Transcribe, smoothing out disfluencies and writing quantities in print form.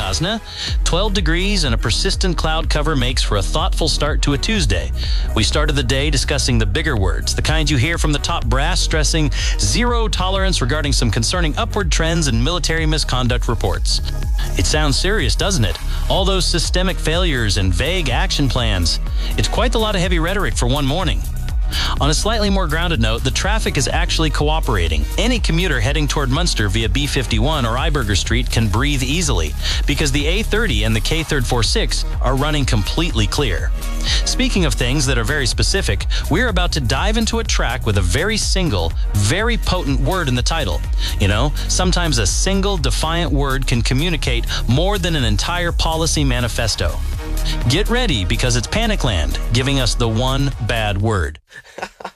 doesn't it? 12 degrees and a persistent cloud cover makes for a thoughtful start to a Tuesday. We started the day discussing the bigger words, the kind you hear from the top brass stressing zero tolerance regarding some concerning upward trends in military misconduct reports. It sounds serious, doesn't it? All those systemic failures and vague action plans. It's quite a lot of heavy rhetoric for one morning. On a slightly more grounded note, the traffic is actually cooperating. Any commuter heading toward Munster via B51 or Iberger Street can breathe easily because the A30 and the K346 are running completely clear. Speaking of things that are very specific, we're about to dive into a track with a very single, very potent word in the title. You know, sometimes a single defiant word can communicate more than an entire policy manifesto. Get ready because it's Panicland giving us the one bad word.